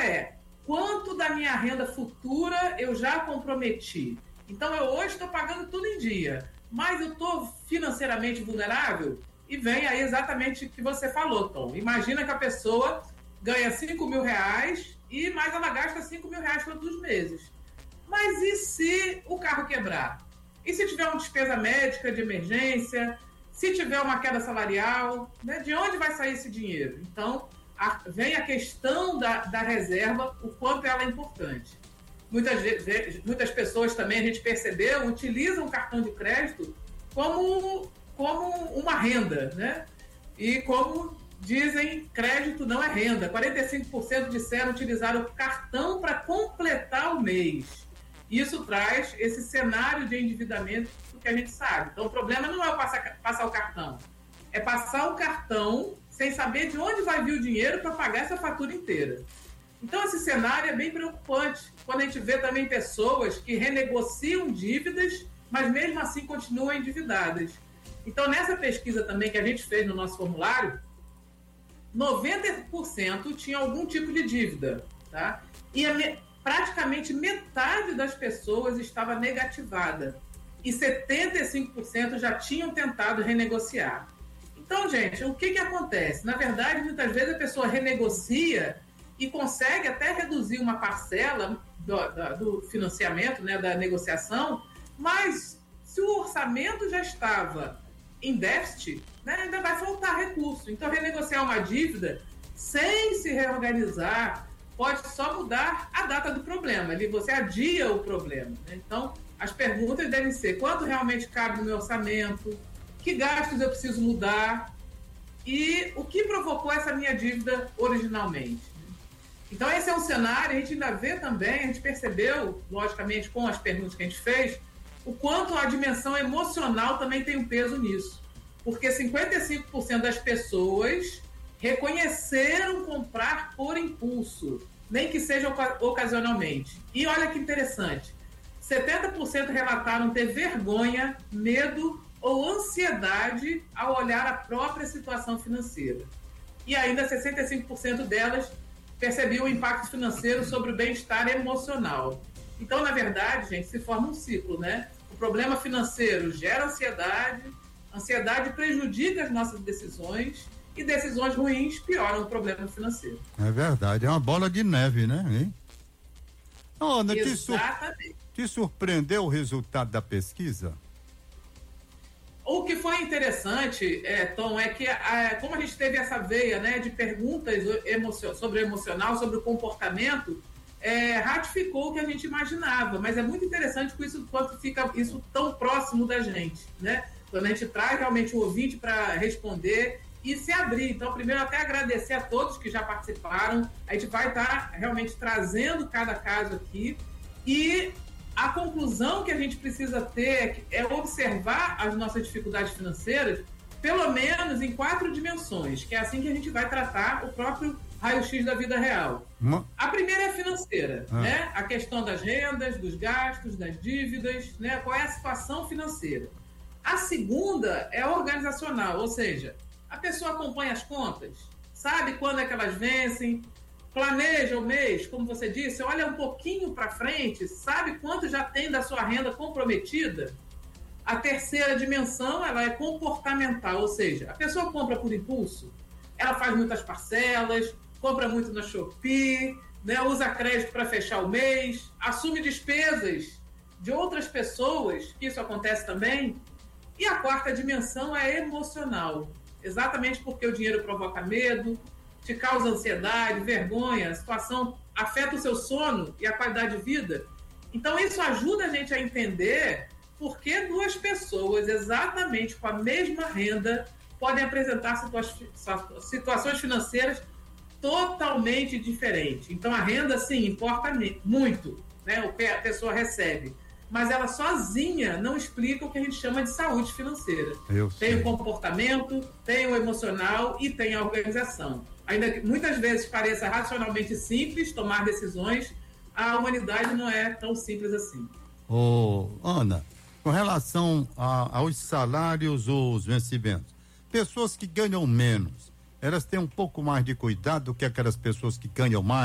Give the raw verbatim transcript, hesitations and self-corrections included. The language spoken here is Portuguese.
é: quanto da minha renda futura eu já comprometi? Então, eu hoje estou pagando tudo em dia, mas eu estou financeiramente vulnerável? E vem aí exatamente o que você falou, Tom. Imagina que a pessoa ganha cinco mil reais e mais ela gasta cinco mil reais todos os meses. Mas e se o carro quebrar? E se tiver uma despesa médica de emergência? Se tiver uma queda salarial? Né? De onde vai sair esse dinheiro? Então, a, vem a questão da, da reserva, o quanto ela é importante. Muitas, muitas pessoas também, a gente percebeu, utilizam o cartão de crédito como, como uma renda, né? E como dizem, crédito não é renda. quarenta e cinco por cento disseram utilizar o cartão para completar o mês. Isso traz esse cenário de endividamento que a gente sabe. Então, o problema não é passar, passar o cartão, é passar o cartão sem saber de onde vai vir o dinheiro para pagar essa fatura inteira. Então, esse cenário é bem preocupante, quando a gente vê também pessoas que renegociam dívidas, mas mesmo assim continuam endividadas. Então, nessa pesquisa também que a gente fez no nosso formulário, noventa por cento tinha algum tipo de dívida, tá? E a me, praticamente metade das pessoas estava negativada e setenta e cinco por cento já tinham tentado renegociar. Então, gente, o que que acontece? Na verdade, muitas vezes a pessoa renegocia e consegue até reduzir uma parcela do, do financiamento, né, da negociação, mas se o orçamento já estava em déficit, né, ainda vai faltar recurso. Então, renegociar uma dívida sem se reorganizar pode só mudar a data do problema. Ali você adia o problema, né? Então, as perguntas devem ser: quanto realmente cabe no meu orçamento? Que gastos eu preciso mudar? E o que provocou essa minha dívida originalmente? Então, esse é um cenário, a gente ainda vê também, a gente percebeu, logicamente, com as perguntas que a gente fez, o quanto a dimensão emocional também tem um peso nisso. Porque cinquenta e cinco por cento das pessoas reconheceram comprar por impulso, nem que seja ocasionalmente. E olha que interessante, setenta por cento relataram ter vergonha, medo ou ansiedade ao olhar a própria situação financeira. E ainda sessenta e cinco por cento delas percebiam o impacto financeiro sobre o bem-estar emocional. Então, na verdade, gente, se forma um ciclo, né? O problema financeiro gera ansiedade, ansiedade prejudica as nossas decisões e decisões ruins pioram o problema financeiro. É verdade, é uma bola de neve, né? Hein? Ana, te, sur- te surpreendeu o resultado da pesquisa? O que foi interessante, é, Tom, é que a, como a gente teve essa veia, né, de perguntas emocio- sobre o emocional, sobre o comportamento, é, ratificou o que a gente imaginava, mas é muito interessante com isso, quanto fica isso tão próximo da gente, né? Quando a gente traz realmente o ouvinte para responder e se abrir. Então, primeiro, até agradecer a todos que já participaram. A gente vai estar tá realmente trazendo cada caso aqui e a conclusão que a gente precisa ter é observar as nossas dificuldades financeiras pelo menos em quatro dimensões, que é assim que a gente vai tratar o próprio raio-x da vida real. Uma... A primeira é a financeira, ah. né? A questão das rendas, dos gastos, das dívidas, né? Qual é a situação financeira. A segunda é a organizacional, ou seja, a pessoa acompanha as contas, sabe quando é que elas vencem, planeja o mês, como você disse, olha um pouquinho para frente, sabe quanto já tem da sua renda comprometida. A terceira dimensão, ela é comportamental, ou seja, a pessoa compra por impulso, ela faz muitas parcelas, compra muito na Shopee, né, usa crédito para fechar o mês, assume despesas de outras pessoas, isso acontece também. E a quarta dimensão é emocional, exatamente porque o dinheiro provoca medo, te causa ansiedade, vergonha, a situação afeta o seu sono e a qualidade de vida. Então isso ajuda a gente a entender por que duas pessoas exatamente com a mesma renda podem apresentar situa- situações financeiras totalmente diferentes. Então a renda, sim, importa muito, né, o que a pessoa recebe, mas ela sozinha não explica o que a gente chama de saúde financeira. Eu tem sei. O comportamento, tem o emocional e tem a organização. Ainda que muitas vezes pareça racionalmente simples tomar decisões, a humanidade não é tão simples assim. Ô, Ana, com relação a, aos salários ou os vencimentos, pessoas que ganham menos, elas têm um pouco mais de cuidado do que aquelas pessoas que ganham mais?